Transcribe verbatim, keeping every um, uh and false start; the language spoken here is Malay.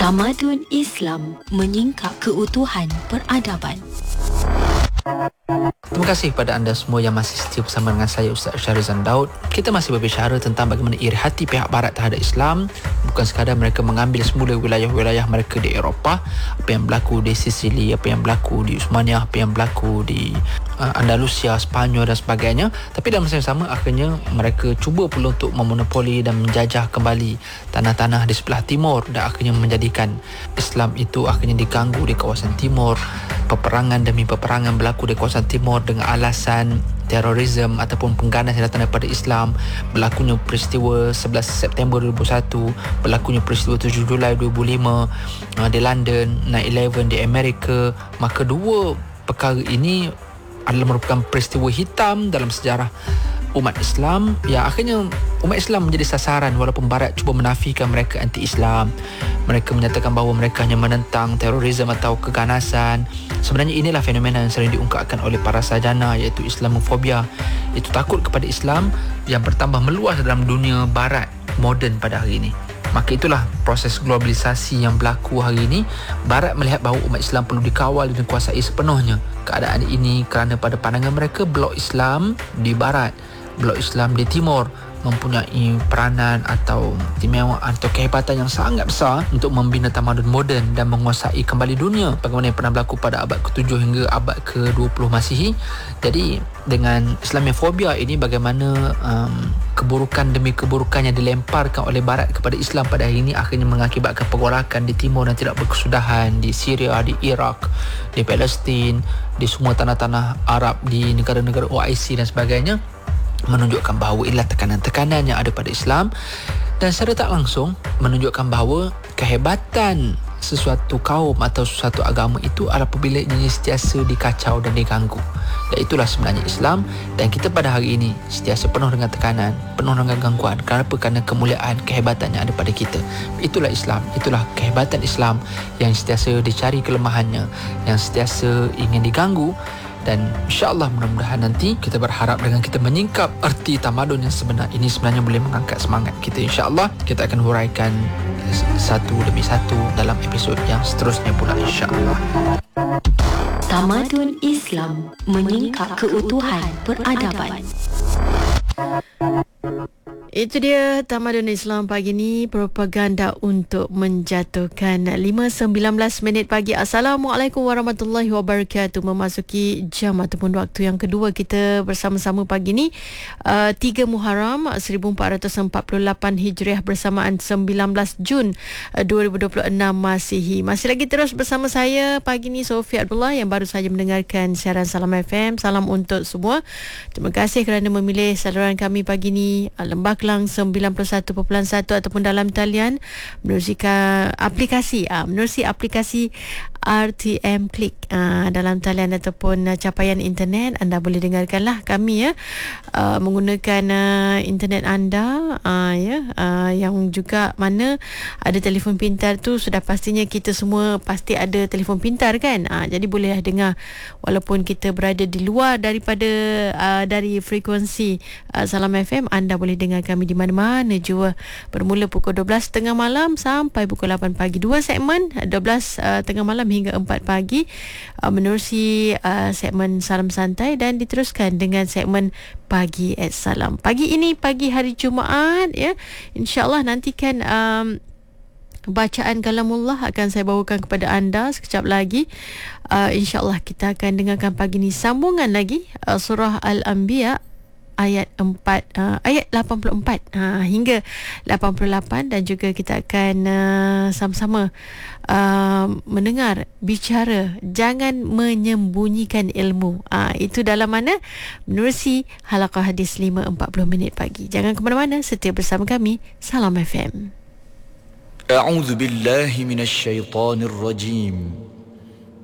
Tamadun Islam menyingkap keutuhan peradaban. Terima kasih kepada anda semua yang masih setia bersama dengan saya, Ustaz Syarizan Daud. Kita masih berbicara tentang bagaimana iri hati pihak barat terhadap Islam. Bukan sekadar mereka mengambil semula wilayah-wilayah mereka di Eropah, apa yang berlaku di Sicily, apa yang berlaku di Uthmaniyah, apa yang berlaku di uh, Andalusia, Spanyol dan sebagainya. Tapi dalam masa yang sama, akhirnya mereka cuba pula untuk memonopoli dan menjajah kembali tanah-tanah di sebelah timur, dan akhirnya menjadikan Islam itu akhirnya diganggu di kawasan timur. Peperangan demi peperangan berlaku di kawasan timur dengan alasan terorisme ataupun pengganas yang datang daripada Islam. Berlakunya peristiwa sebelas September dua ribu satu, berlakunya peristiwa tujuh Julai dua ribu lima uh, di London, nine eleven di Amerika. Maka dua perkara ini adalah merupakan peristiwa hitam dalam sejarah umat Islam, yang akhirnya umat Islam menjadi sasaran walaupun barat cuba menafikan mereka anti-Islam. Mereka menyatakan bahawa mereka hanya menentang terorisme atau keganasan. Sebenarnya inilah fenomena yang sering diungkapkan oleh para sarjana, iaitu Islamofobia, iaitu takut kepada Islam yang bertambah meluas dalam dunia barat moden pada hari ini. Maka itulah proses globalisasi yang berlaku hari ini. Barat melihat bahawa umat Islam perlu dikawal dan dikuasai sepenuhnya. Keadaan ini kerana pada pandangan mereka, blok Islam di barat, blok Islam di timur mempunyai peranan atau istimewaan atau kehebatan yang sangat besar untuk membina tamadun moden dan menguasai kembali dunia, bagaimana yang pernah berlaku pada abad ketujuh hingga abad ke dua puluh Masihi. Jadi dengan Islamofobia ini, bagaimana um, keburukan demi keburukan yang dilemparkan oleh barat kepada Islam pada hari ini akhirnya mengakibatkan pergolakan di timur yang tidak berkesudahan, di Syria, di Iraq, di Palestin, di semua tanah-tanah Arab, di negara-negara O I C dan sebagainya, menunjukkan bahawa inilah tekanan-tekanan yang ada pada Islam, dan secara tak langsung menunjukkan bahawa kehebatan sesuatu kaum atau sesuatu agama itu adalah apabila ia sentiasa dikacau dan diganggu. Dan itulah sebenarnya Islam, dan kita pada hari ini sentiasa penuh dengan tekanan, penuh dengan gangguan. Kenapa? Kerana kemuliaan, kehebatan yang ada pada kita. Itulah Islam, itulah kehebatan Islam yang sentiasa dicari kelemahannya, yang sentiasa ingin diganggu. Dan insyaAllah mudah-mudahan nanti kita berharap dengan kita menyingkap erti tamadun yang sebenar ini sebenarnya boleh mengangkat semangat kita. InsyaAllah kita akan huraikan satu demi satu dalam episod yang seterusnya pula, insyaAllah. Tamadun Islam menyingkap keutuhan peradaban. Itu dia Tamadun Islam pagi ni, propaganda untuk menjatuhkan. Lima sembilan belas minit pagi. Assalamualaikum warahmatullahi wabarakatuh. Memasuki jam ataupun waktu yang kedua kita bersama-sama pagi ni, uh, tiga Muharram seribu empat ratus empat puluh lapan Hijriah bersamaan sembilan belas Jun uh, dua ribu dua puluh enam Masihi. Masih lagi terus bersama saya pagi ni, Sofia Abdullah, yang baru saja mendengarkan siaran Salam F M. Salam untuk semua. Terima kasih kerana memilih saluran kami pagi ni, uh, Lembah Kelang sembilan puluh satu perpuluhan satu, ataupun dalam talian menerusi aplikasi aa, menerusi aplikasi R T M Klik aa, dalam talian ataupun aa, capaian internet. Anda boleh dengarkanlah kami ya, aa, menggunakan aa, internet anda aa, ya aa, yang juga mana ada telefon pintar tu, sudah pastinya kita semua pasti ada telefon pintar kan. Aa, jadi bolehlah dengar walaupun kita berada di luar daripada aa, dari frekuensi aa, Salam F M. Anda boleh dengar kami di mana-mana jua, bermula pukul dua belas tengah malam sampai pukul lapan pagi. Dua segmen, dua belas uh, tengah malam hingga empat pagi, uh, menerusi uh, segmen Salam Santai, dan diteruskan dengan segmen Pagi at Salam. Pagi ini, pagi hari Jumaat ya, insyaAllah nantikan um, bacaan kalamullah akan saya bawakan kepada anda sekejap lagi. uh, InsyaAllah kita akan dengarkan pagi ini sambungan lagi uh, surah Al-Anbiya ayat empat, uh, ayat lapan puluh empat uh, hingga lapan puluh lapan, dan juga kita akan uh, sama-sama uh, mendengar bicara jangan menyembunyikan ilmu. Uh, itu dalam mana? Menerusi halaqah hadis lima empat puluh minit pagi. Jangan ke mana-mana, setia bersama kami Salam F M. A'udzu billahi minasy syaithanir rajim.